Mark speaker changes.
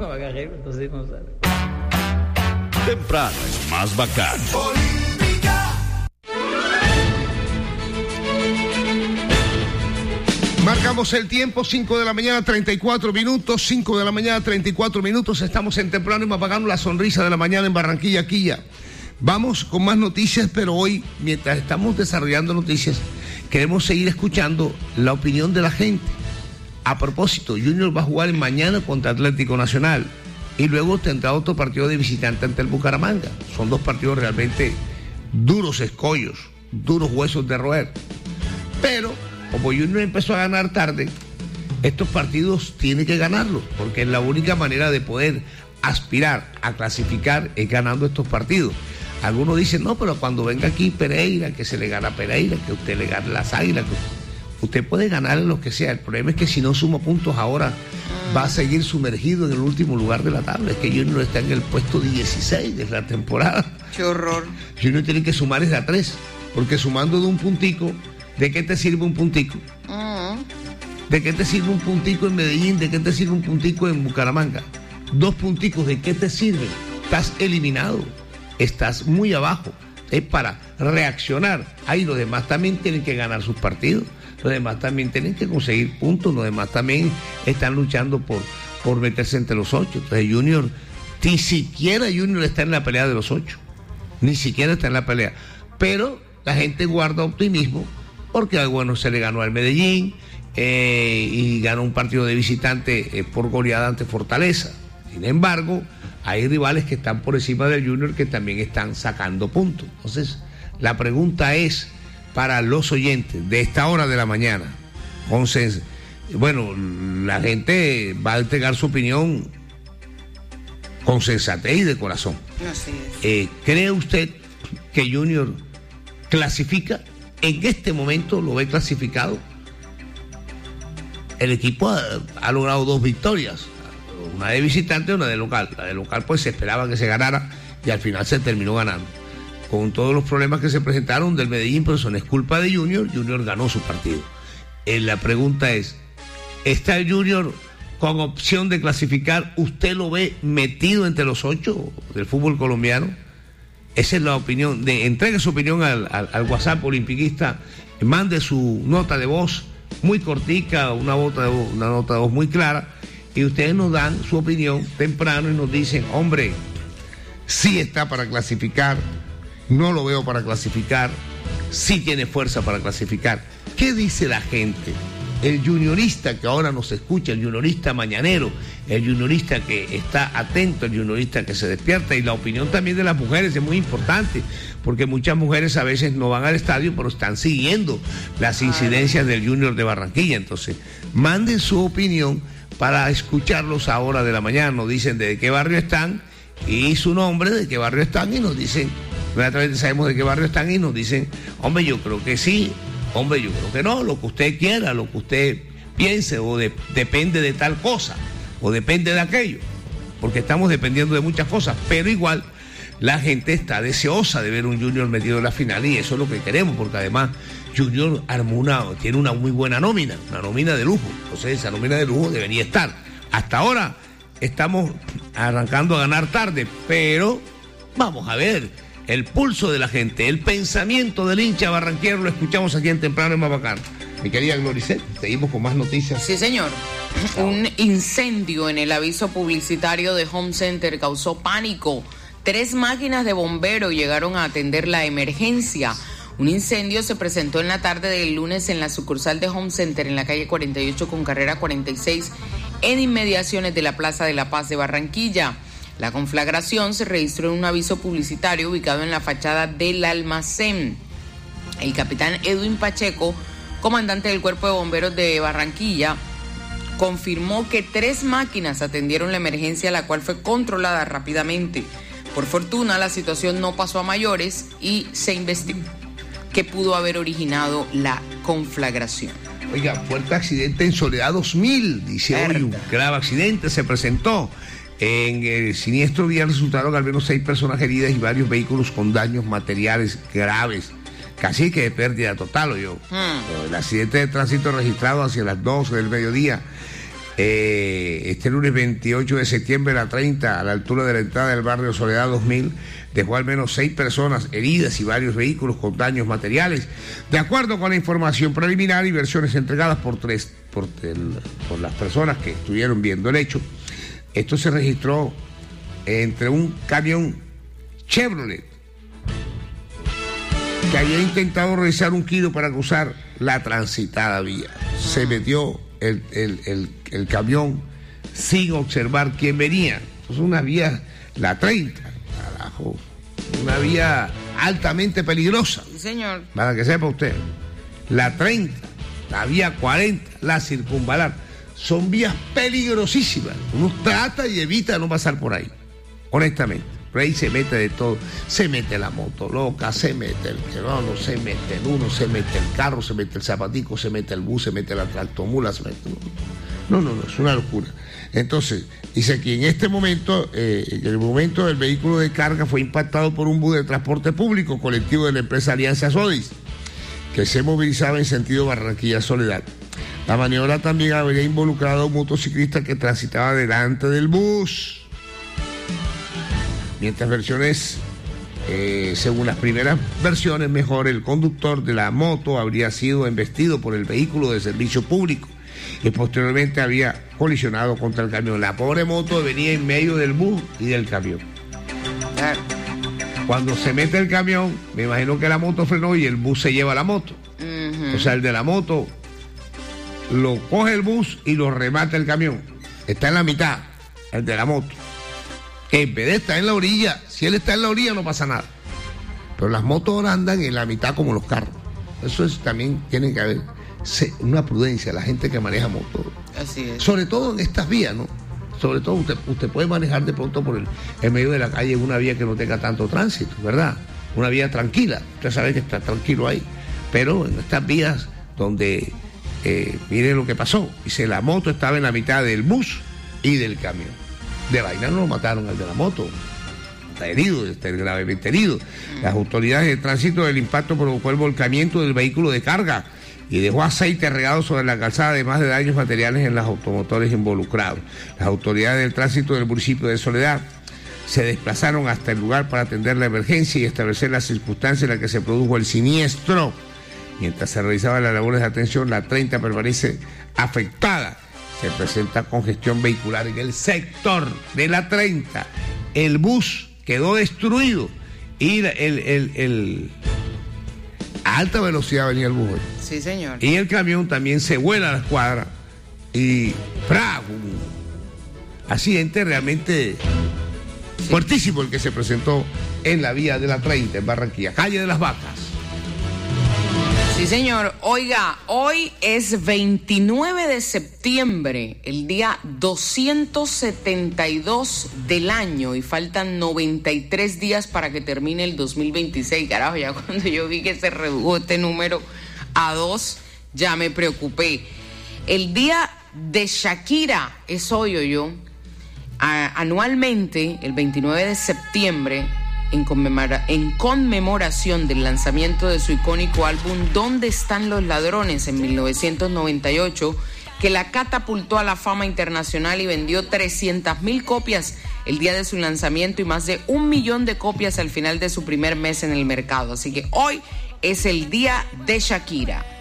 Speaker 1: No, agarré, entonces no sale.
Speaker 2: Temprano es más bacán.
Speaker 3: Marcamos el tiempo, 5 de la mañana, 34 minutos, 5 de la mañana, 34 minutos, estamos en Temprano y más bacán, la sonrisa de la mañana en Barranquilla, Quilla. Vamos con más noticias, pero hoy, mientras estamos desarrollando noticias, queremos seguir escuchando la opinión de la gente. A propósito, Junior va a jugar mañana contra Atlético Nacional y luego tendrá otro partido de visitante ante el Bucaramanga. Son dos partidos realmente duros escollos, duros huesos de roer. Pero como Junior empezó a ganar tarde, estos partidos tiene que ganarlos, porque es la única manera de poder aspirar a clasificar es ganando estos partidos. Algunos dicen, no, pero cuando venga aquí Pereira, que se le gana a Pereira, que usted le gane las Águilas, que usted puede ganar en lo que sea. El problema es que si no suma puntos ahora, va a seguir sumergido en el último lugar de la tabla. Es que Junior está en el puesto 16 de la temporada.
Speaker 4: ¡Qué horror!
Speaker 3: Junior tiene que sumar desde a 3, porque sumando de un puntico, ¿de qué te sirve un puntico? ¿De qué te sirve un puntico en Medellín? ¿De qué te sirve un puntico en Bucaramanga? 2 punticos, ¿de qué te sirve? Estás eliminado, estás muy abajo. Es para reaccionar. Ahí los demás también tienen que ganar sus partidos, los demás también tienen que conseguir puntos, los demás también están luchando por meterse entre los 8. Entonces Junior, ni siquiera Junior está en la pelea de los 8, ni siquiera está en la pelea. Pero la gente guarda optimismo, porque bueno, se le ganó al Medellín y ganó un partido de visitante por goleada ante Fortaleza. Sin embargo, hay rivales que están por encima del Junior que también están sacando puntos. Entonces, la pregunta es para los oyentes de esta hora de la mañana. Entonces, bueno, la gente va a entregar su opinión con sensatez y de corazón.
Speaker 4: Así es.
Speaker 3: ¿Cree usted que Junior clasifica? En este momento lo ve clasificado. El equipo ha logrado 2 victorias, una de visitante y una de local. La de local pues se esperaba que se ganara y al final se terminó ganando. Con todos los problemas que se presentaron del Medellín, pero eso no es culpa de Junior. Junior ganó su partido. La pregunta es, ¿está el Junior con opción de clasificar? ¿Usted lo ve metido entre los 8 del fútbol colombiano? Esa es la opinión. Entregue su opinión al WhatsApp olimpiquista, mande su nota de voz muy cortica, una nota de voz muy clara, y ustedes nos dan su opinión temprano y nos dicen, hombre, sí está para clasificar, no lo veo para clasificar, sí tiene fuerza para clasificar. ¿Qué dice la gente? El juniorista que ahora nos escucha, el juniorista mañanero, el juniorista que está atento, el juniorista que se despierta, y la opinión también de las mujeres es muy importante, porque muchas mujeres a veces no van al estadio, pero están siguiendo las incidencias del Junior de Barranquilla. Entonces, manden su opinión para escucharlos a hora de la mañana. Nos dicen de qué barrio están y su nombre, de qué barrio están, y nos dicen, inmediatamente sabemos de qué barrio están y nos dicen, hombre, yo creo que sí, hombre, yo creo que no, lo que usted quiera, lo que usted piense, o depende de tal cosa, o depende de aquello, porque estamos dependiendo de muchas cosas, pero igual la gente está deseosa de ver un Junior metido en la final, y eso es lo que queremos, porque además Junior tiene una muy buena nómina, una nómina de lujo. Entonces esa nómina de lujo debería estar. Hasta ahora estamos arrancando a ganar tarde, pero vamos a ver el pulso de la gente, el pensamiento del hincha barranquero, lo escuchamos aquí en Temprano en Mabacán. Mi querida Gloricet, seguimos con más noticias.
Speaker 4: Sí, señor. Un incendio en el aviso publicitario de Home Center causó pánico. 3 máquinas de bomberos llegaron a atender la emergencia. Un incendio se presentó en la tarde del lunes en la sucursal de Home Center en la calle 48 con carrera 46 en inmediaciones de la Plaza de la Paz de Barranquilla. La conflagración se registró en un aviso publicitario ubicado en la fachada del almacén. El capitán Edwin Pacheco, comandante del Cuerpo de Bomberos de Barranquilla, confirmó que 3 máquinas atendieron la emergencia, la cual fue controlada rápidamente. Por fortuna, la situación no pasó a mayores y se investigó qué pudo haber originado la conflagración.
Speaker 3: Oiga, fuerte accidente en Soledad 2000, dice hoy, un grave accidente se presentó. En el siniestro vial resultaron al menos 6 personas heridas y varios vehículos con daños materiales graves, casi que de pérdida total. El accidente de tránsito registrado hacia las 12 del mediodía Este lunes 28 de septiembre, la 30, a la altura de la entrada del barrio Soledad 2000, dejó al menos 6 personas heridas y varios vehículos con daños materiales. De acuerdo con la información preliminar y versiones entregadas por las personas que estuvieron viendo el hecho, esto se registró entre un camión Chevrolet que había intentado realizar un giro para cruzar la transitada vía. Se metió el camión sin observar quién venía. Es una vía, la 30, carajo, una vía altamente peligrosa.
Speaker 4: Sí, señor.
Speaker 3: Para que sepa usted, la 30, la vía 40, la circunvalar, son vías peligrosísimas. Uno trata y evita no pasar por ahí, honestamente. Por ahí se mete de todo, se mete la moto loca, se mete el querono, se mete el uno, se mete el carro, se mete el zapatico, se mete el bus, se mete la tractomula, se mete... No, es una locura. Entonces, dice que en este momento, en el momento del vehículo de carga fue impactado por un bus de transporte público colectivo de la empresa Alianza Sodis, que se movilizaba en sentido Barranquilla-Soledad. La maniobra también habría involucrado a un motociclista que transitaba delante del bus. Mientras versiones, según las primeras versiones, mejor el conductor de la moto habría sido embestido por el vehículo de servicio público y posteriormente había colisionado contra el camión. La pobre moto venía en medio del bus y del camión. Cuando se mete el camión, me imagino que la moto frenó y el bus se lleva la moto. O sea, el de la moto lo coge el bus y lo remata el camión. Está en la mitad, el de la moto. En vez de estar en la orilla, si él está en la orilla no pasa nada. Pero las motos ahora andan en la mitad como los carros. Eso también tiene que haber una prudencia, la gente que maneja motos.
Speaker 4: Así es.
Speaker 3: Sobre todo en estas vías, ¿no? Sobre todo usted puede manejar de pronto por en medio de la calle una vía que no tenga tanto tránsito, ¿verdad? Una vía tranquila, usted sabe que está tranquilo ahí. Pero en estas vías donde, mire lo que pasó, dice, la moto estaba en la mitad del bus y del camión. De vaina no lo mataron al de la moto. Está herido, está gravemente herido. Las autoridades de tránsito del impacto provocó el volcamiento del vehículo de carga y dejó aceite regado sobre la calzada, además de daños materiales en los automotores involucrados. Las autoridades del tránsito del municipio de Soledad se desplazaron hasta el lugar para atender la emergencia y establecer las circunstancias en las que se produjo el siniestro. Mientras se realizaban las labores de atención, la 30 permanece afectada. Se presenta congestión vehicular en el sector de la 30. El bus quedó destruido y a alta velocidad venía el bus hoy.
Speaker 4: Sí, señor.
Speaker 3: Y el camión también se vuela a la escuadra y un accidente realmente fuertísimo el que se presentó en la vía de la 30 en Barranquilla, calle de las Vacas.
Speaker 4: Sí, señor. Oiga, hoy es 29 de septiembre, el día 272 del año y faltan 93 días para que termine el 2026. Carajo, ya cuando yo vi que se redujo este número a 2, ya me preocupé. El día de Shakira es hoy, yo. Anualmente, el 29 de septiembre, en conmemoración del lanzamiento de su icónico álbum ¿Dónde están los ladrones? En 1998, que la catapultó a la fama internacional y vendió 300,000 copias el día de su lanzamiento y más de 1 millón de copias al final de su primer mes en el mercado. Así que hoy es el día de Shakira.